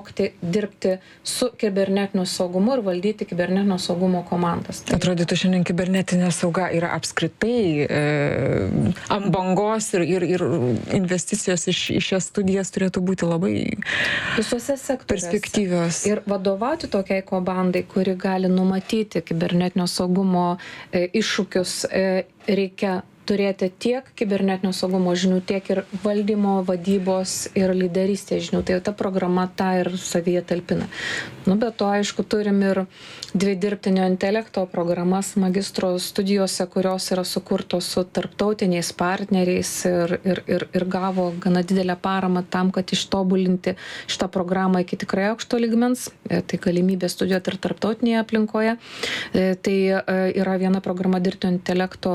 dirbti su kibernetiniu saugumu ir valdyti kibernetinio saugumo komandas. Atrodytų, šiandien kibernetinė sauga yra apskritai ant bangos ir investicijos į šias studijas turėtų būti labai visuose sektoriuose perspektyvios. Ir vadovauti tokiai komandai, kuri gali numatyti kibernetinio saugumo iššūkius, reikia turėti tiek kibernetinio saugumo žinių, tiek ir valdymo, vadybos ir lyderystės žinių. Tai ta programa tą ir savyje talpina. Bet to, aišku, turim ir 2 dirbtinio intelekto programas magistro studijose, kurios yra sukurtos su tarptautiniais partneriais ir gavo gana didelę paramą tam, kad ištobulinti šitą programą iki tikrai aukšto lygmens. Tai galimybė studijuoti ir tarptautinėje aplinkoje. Tai yra viena programa dirbtinio intelekto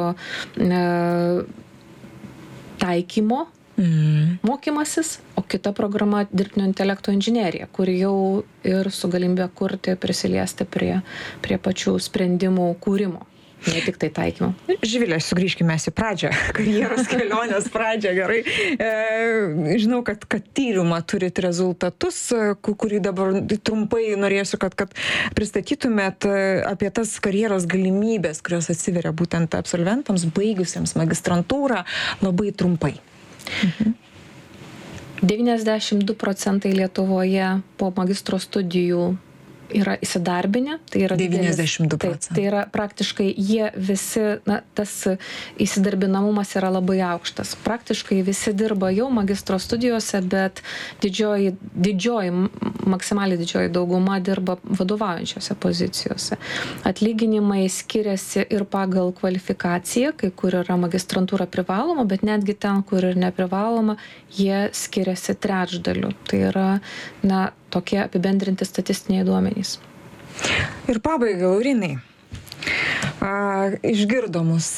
taikymo mokymasis, o kita programa dirbtinio intelekto inžinerija, kuri jau ir su galimybė kurti, prisiliesti prie pačių sprendimų kūrimo. Ne tik tai taikymo. Živilė, sugrįžkime į pradžią, karjeros kelionės pradžią, gerai. Žinau, kad tyrimą turit rezultatus, kurį dabar trumpai norėsiu, kad pristatytumėt apie tas karjeros galimybės, kurios atsiveria būtent absolventams, baigusiems magistrantūrą, labai trumpai. 92% Lietuvoje po magistro studijų yra įsidarbinę, tai yra 92%. Tai yra praktiškai jie visi, tas įsidarbinamumas yra labai aukštas. Praktiškai visi dirba jau magistro studijose, bet maksimaliai didžioji dauguma dirba vadovaujančiose pozicijose. Atlyginimai skiriasi ir pagal kvalifikaciją, kai kur yra magistrantūra privaloma, bet netgi ten, kur ir neprivaloma, jie skiriasi trečdaliu. Tai yra, tokie apibendrinti statistiniai duomenys. Ir pabaigai, Laurynai, išgirdo mus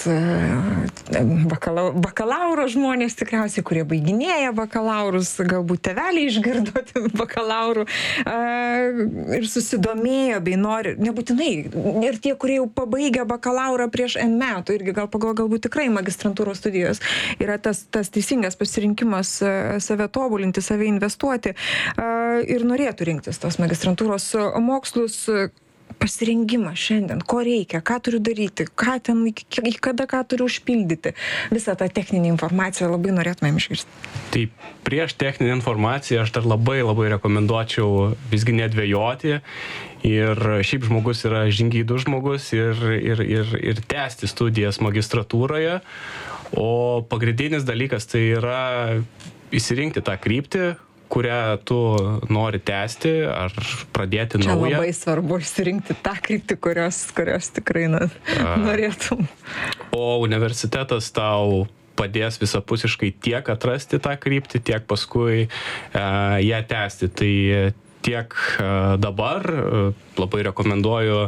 bakalauro žmonės tikriausiai, kurie baiginėja bakalaurus, galbūt tėveliai išgirdo bakalaurų ir susidomėjo bei nori, nebūtinai, ir tie, kurie jau pabaigė bakalaurą prieš N metų, irgi galbūt tikrai magistrantūros studijos yra tas teisingas pasirinkimas save tobulinti, save investuoti ir norėtų rinktis tos magistrantūros mokslus. Pasirengimą šiandien, ko reikia, ką turiu daryti, kada ką turiu užpildyti. Visą tą techninę informaciją labai norėtumėm išgirsti. Tai prieš techninę informaciją aš dar labai rekomenduočiau visgi nedvejoti. Ir šiaip žmogus yra žingeidus žmogus ir tęsti studijas magistratūroje. O pagrindinis dalykas tai yra įsirinkti tą kryptį, kurią tu nori tęsti ar pradėti naują. Čia labai svarbu išsirinkti tą kryptį, kurios tikrai norėtum. O universitetas tau padės visapusiškai tiek atrasti tą kryptį, tiek paskui ją tęsti. Tai tiek dabar labai rekomenduoju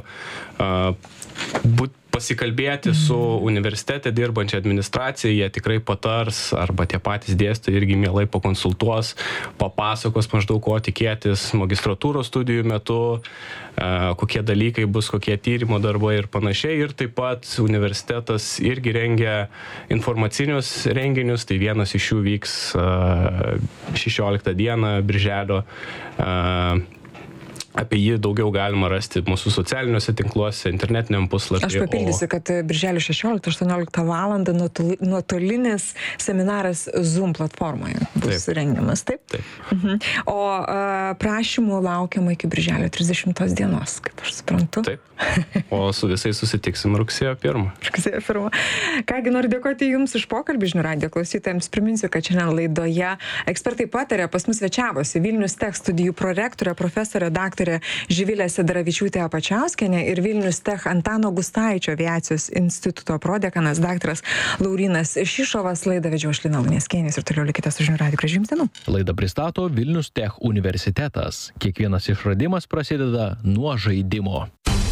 pasikalbėti su universitete dirbančia administracija, jie tikrai patars, arba tie patys dėstytojai irgi mielai pakonsultuos, papasakos maždaug ko tikėtis magistratūros studijų metu, kokie dalykai bus, kokie tyrimo darbai ir panašiai. Ir taip pat universitetas irgi rengia informacinius renginius, tai vienas iš jų vyks 16 dieną birželio. Apie jį daugiau galima rasti mūsų socialiniuose tinkluose, internetiniam puslapyje. Aš papildysiu, kad birželio 16-18 valandą nuotolinis seminaras Zoom platformoje bus rengiamas, taip? Taip. O prašymų laukiama iki birželio 30 dienos, kaip aš suprantu. Taip. O su visais susitiksim rugsėjo 1. Rugsėjo 1. Kągi, noriu dėkoti Jums už pokalbį žinių radijo klausytojams. Priminsiu, kad šiandien laidoje ekspertai patarė, pas mus svečiavosi Vilnius Tech studijų prorektorė, profesorė daktarė Živilė Sedaravičiūtė Apačiauskienė ir Vilnius Tech Antano Gustaičio aviacijos instituto prodekanas daktaras Laurynas Šišovas. Laidą vedžiau aš Lina Luneckienė ir toliau likite su žinių radiju. Gražių Jums dienų. Laidą pristato Vilnius Tech universitetas. Kiekvienas išradimas prasideda nuo žaidimo.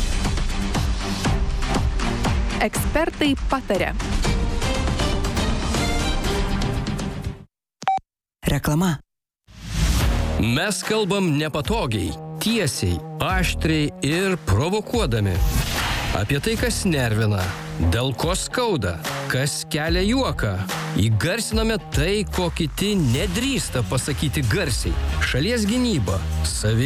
Ekspertai pataria. Reklama. Mes kalbam nepatogiai, tiesiai, aštriai ir provokuodami. Apie tai, kas nervina, dėl ko skauda, kas kelia juoką. Įgarsinome tai, ko kiti nedrįsta pasakyti garsiai. Šalies gynyba, savi